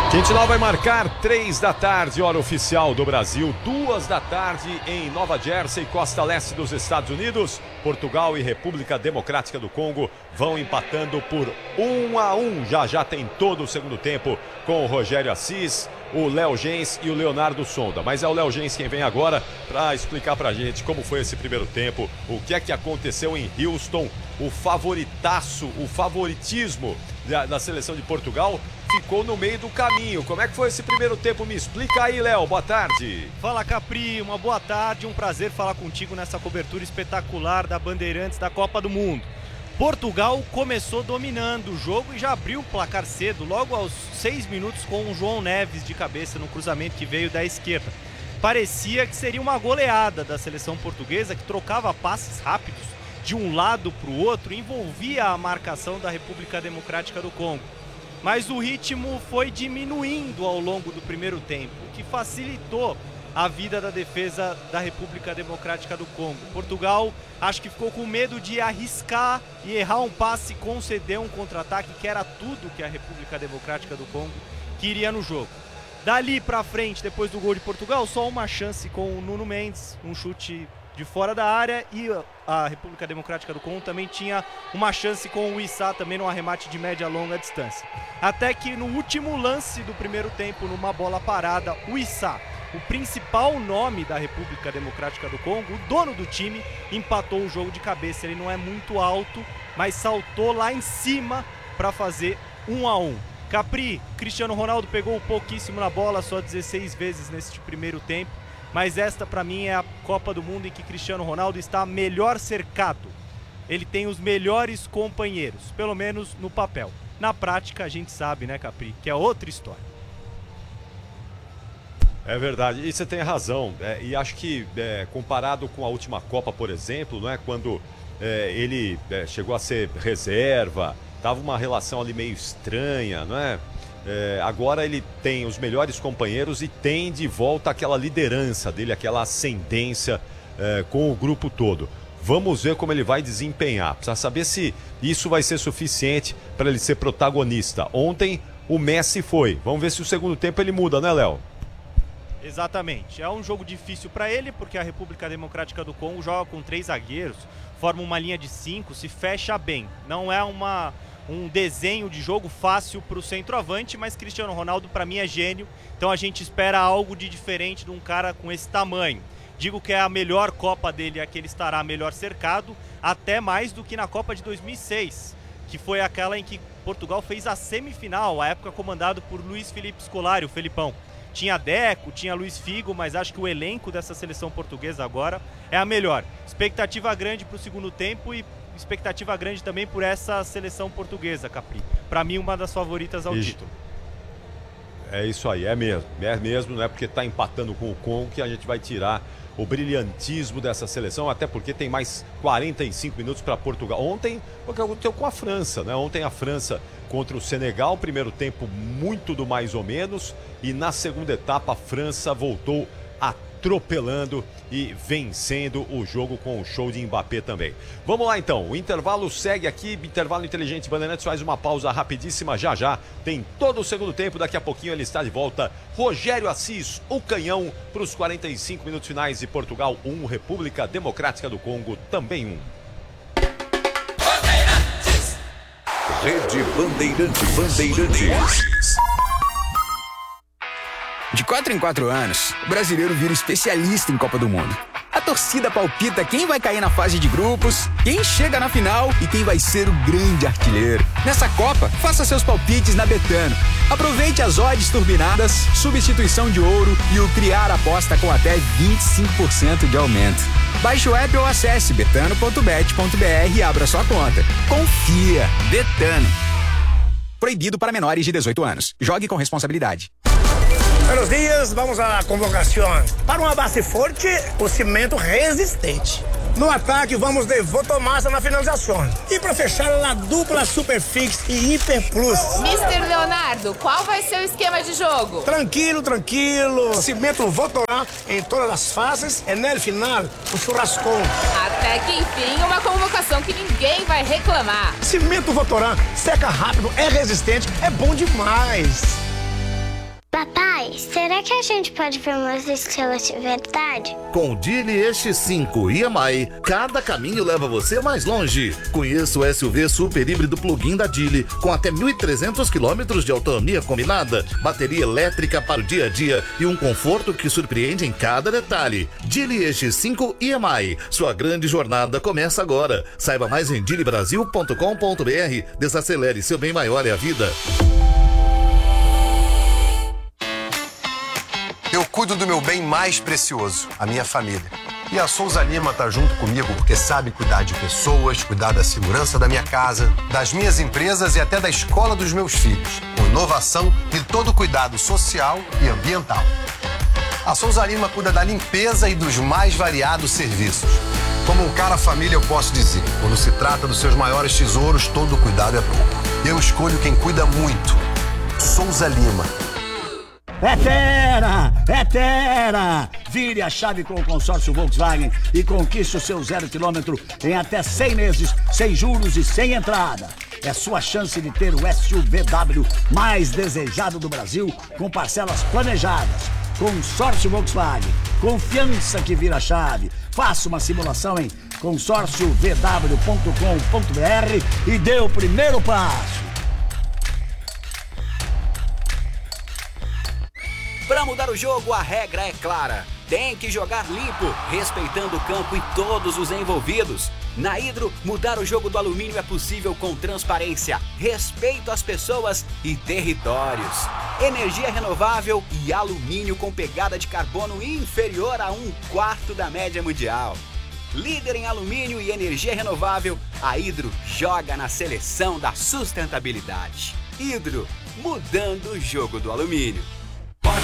Quintinal vai marcar 3 da tarde, hora oficial do Brasil, 2 da tarde em Nova Jersey, costa leste dos Estados Unidos. Portugal e República Democrática do Congo vão empatando por 1-1. Já tem todo o segundo tempo com o Rogério Assis, o Léo Gens e o Leonardo Sonda. Mas é o Léo Gens quem vem agora para explicar pra gente como foi esse primeiro tempo, o que é que aconteceu em Houston, o favoritismo da seleção de Portugal ficou no meio do caminho. Como é que foi esse primeiro tempo? Me explica aí, Léo. Boa tarde. Fala, Capri. Uma boa tarde. Um prazer falar contigo nessa cobertura espetacular da Bandeirantes da Copa do Mundo. Portugal começou dominando o jogo e já abriu o placar cedo, logo aos 6 minutos, com o João Neves de cabeça no cruzamento que veio da esquerda. Parecia que seria uma goleada da seleção portuguesa, que trocava passes rápidos de um lado para o outro, envolvia a marcação da República Democrática do Congo. Mas o ritmo foi diminuindo ao longo do primeiro tempo, o que facilitou a vida da defesa da República Democrática do Congo. Portugal, acho que ficou com medo de arriscar e errar um passe e conceder um contra-ataque, que era tudo que a República Democrática do Congo queria no jogo. Dali pra frente, depois do gol de Portugal, só uma chance com o Nuno Mendes, um chute de fora da área, e a República Democrática do Congo também tinha uma chance com o Issa, também num arremate de média a longa distância. Até que no último lance do primeiro tempo, numa bola parada, o Issa, o principal nome da República Democrática do Congo, o dono do time, empatou o jogo de cabeça. Ele não é muito alto, mas saltou lá em cima para fazer 1-1. Capri, Cristiano Ronaldo pegou pouquíssimo na bola, só 16 vezes neste primeiro tempo. Mas esta, para mim, é a Copa do Mundo em que Cristiano Ronaldo está melhor cercado. Ele tem os melhores companheiros, pelo menos no papel. Na prática, a gente sabe, né, Capri, que é outra história. É verdade, e você tem razão. E acho que, comparado com a última Copa, por exemplo, não é, quando ele chegou a ser reserva, tava uma relação ali meio estranha, não é? Agora ele tem os melhores companheiros e tem de volta aquela liderança dele, aquela ascendência com o grupo todo. Vamos ver como ele vai desempenhar. Precisa saber se isso vai ser suficiente para ele ser protagonista. Ontem o Messi foi. Vamos ver se o segundo tempo ele muda, né, Léo? Exatamente. É um jogo difícil para ele, porque a República Democrática do Congo joga com 3 zagueiros, forma uma linha de 5, se fecha bem. Não é um desenho de jogo fácil para o centroavante, mas Cristiano Ronaldo, para mim, é gênio. Então a gente espera algo de diferente de um cara com esse tamanho. Digo que é a melhor Copa dele, a que ele estará melhor cercado, até mais do que na Copa de 2006, que foi aquela em que Portugal fez a semifinal, a época comandado por Luiz Felipe Scolari, o Felipão. Tinha Deco, tinha Luiz Figo, mas acho que o elenco dessa seleção portuguesa agora é a melhor. Expectativa grande para o segundo tempo e expectativa grande também por essa seleção portuguesa, Capri. Para mim, uma das favoritas ao título. É isso aí, é mesmo, não é porque está empatando com o Congo que a gente vai tirar o brilhantismo dessa seleção, até porque tem mais 45 minutos para Portugal. Ontem, o que aconteceu com a França, né? Ontem a França contra o Senegal, primeiro tempo muito do mais ou menos, e na segunda etapa a França voltou atropelando e vencendo o jogo com o show de Mbappé também. Vamos lá então, o intervalo segue aqui, intervalo inteligente. Bandeirantes faz uma pausa rapidíssima, já tem todo o segundo tempo, daqui a pouquinho ele está de volta. Rogério Assis, o canhão, para os 45 minutos finais de Portugal 1, República Democrática do Congo também 1. Rede Bandeirantes. De 4 em 4 anos, o brasileiro vira especialista em Copa do Mundo. A torcida palpita quem vai cair na fase de grupos, quem chega na final e quem vai ser o grande artilheiro. Nessa Copa, faça seus palpites na Betano. Aproveite as odds turbinadas, substituição de ouro e o criar aposta com até 25% de aumento. Baixe o app ou acesse betano.bet.br e abra sua conta. Confia, Betano. Proibido para menores de 18 anos. Jogue com responsabilidade. Buenos dias, vamos à convocação. Para uma base forte, o cimento resistente. No ataque, vamos de Votomassa na finalização. E para fechar, a dupla Superfix e Hiper Plus. Mr. Leonardo, qual vai ser o esquema de jogo? Tranquilo. Cimento Votorá em todas as fases e no final, o churrascão. Até que enfim, uma convocação que ninguém vai reclamar. Cimento Votorá seca rápido, é resistente, é bom demais. Papai, será que a gente pode ver umas estrelas de verdade? Com o Geely EX5 EMI, cada caminho leva você mais longe. Conheça o SUV super híbrido plug-in da Geely, com até 1.300 km de autonomia combinada, bateria elétrica para o dia a dia e um conforto que surpreende em cada detalhe. Geely EX5 EMI, sua grande jornada começa agora. Saiba mais em geelybrasil.com.br. Desacelere, seu bem maior é a vida. Eu cuido do meu bem mais precioso, a minha família. E a Souza Lima tá junto comigo porque sabe cuidar de pessoas, cuidar da segurança da minha casa, das minhas empresas e até da escola dos meus filhos, com inovação e todo cuidado social e ambiental. A Souza Lima cuida da limpeza e dos mais variados serviços. Como um cara família, eu posso dizer, quando se trata dos seus maiores tesouros, todo cuidado é pouco. Eu escolho quem cuida muito. Souza Lima. É Terra! É Terra! Vire a chave com o consórcio Volkswagen e conquiste o seu 0 km em até 100 meses, sem juros e sem entrada. É sua chance de ter o SUVW mais desejado do Brasil, com parcelas planejadas. Consórcio Volkswagen. Confiança que vira chave. Faça uma simulação em consórciovw.com.br e dê o primeiro passo. Para mudar o jogo, a regra é clara. Tem que jogar limpo, respeitando o campo e todos os envolvidos. Na Hidro, mudar o jogo do alumínio é possível com transparência, respeito às pessoas e territórios. Energia renovável e alumínio com pegada de carbono inferior a 1/4 da média mundial. Líder em alumínio e energia renovável, a Hidro joga na seleção da sustentabilidade. Hidro, mudando o jogo do alumínio.